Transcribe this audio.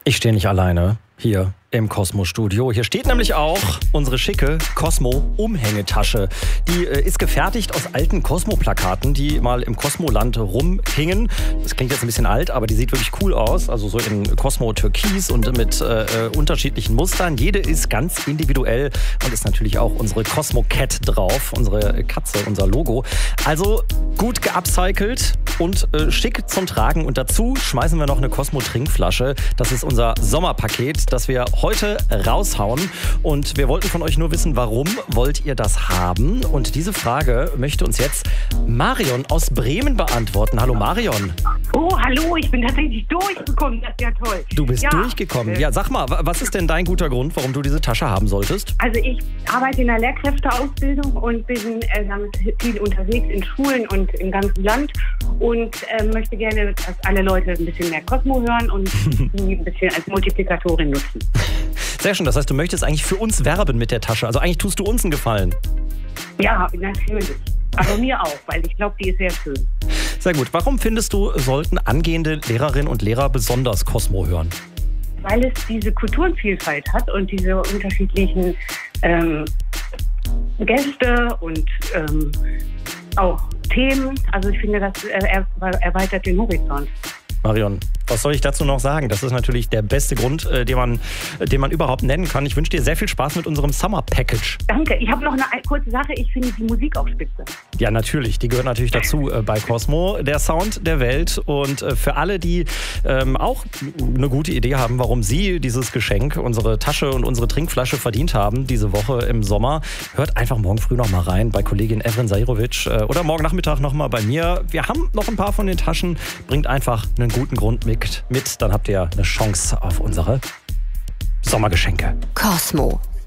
Ich stehe nicht alleine hier im Cosmo-Studio. Hier steht nämlich auch unsere schicke Cosmo-Umhängetasche. Die ist gefertigt aus alten Cosmo-Plakaten, die mal im Cosmo-Land rumhingen. Das klingt jetzt ein bisschen alt, aber die sieht wirklich cool aus. Also so in Cosmo-Türkis und mit unterschiedlichen Mustern. Jede ist ganz individuell und ist natürlich auch unsere Cosmo-Cat drauf, unsere Katze, unser Logo. Also gut geupcycelt und schick zum Tragen. Und dazu schmeißen wir noch eine Cosmo-Trinkflasche. Das ist unser Sommerpaket, das wir heute raushauen. Und wir wollten von euch nur wissen, warum wollt ihr das haben? Und diese Frage möchte uns jetzt Marion aus Bremen beantworten. Hallo Marion. Oh, hallo, ich bin tatsächlich durchgekommen. Das ist ja toll. Du bist durchgekommen. Ja, sag mal, was ist denn dein guter Grund, warum du diese Tasche haben solltest? Also ich arbeite in der Lehrkräfteausbildung und bin viel unterwegs in Schulen und im ganzen Land und möchte gerne, dass alle Leute ein bisschen mehr Cosmo hören und die ein bisschen als Multiplikatorin nutzen. Sehr schön, das heißt, du möchtest eigentlich für uns werben mit der Tasche. Also eigentlich tust du uns einen Gefallen. Ja, natürlich. Aber mir auch, weil ich glaube, die ist sehr schön. Sehr gut. Warum findest du, sollten angehende Lehrerinnen und Lehrer besonders Cosmo hören? Weil es diese Kulturenvielfalt hat und diese unterschiedlichen Gäste und auch Themen. Also ich finde, das erweitert den Horizont. Marion, was soll ich dazu noch sagen? Das ist natürlich der beste Grund, den man überhaupt nennen kann. Ich wünsche dir sehr viel Spaß mit unserem Summer Package. Danke. Ich habe noch eine kurze Sache. Ich finde die Musik auch spitze. Ja, natürlich. Die gehört natürlich dazu bei Cosmo. Der Sound der Welt. Und für alle, die auch eine gute Idee haben, warum sie dieses Geschenk, unsere Tasche und unsere Trinkflasche verdient haben, diese Woche im Sommer, hört einfach morgen früh noch mal rein bei Kollegin Evren Sairovic oder morgen Nachmittag noch mal bei mir. Wir haben noch ein paar von den Taschen. Bringt einfach einen guten Grund mit. Dann habt ihr eine Chance auf unsere Sommergeschenke. Cosmo.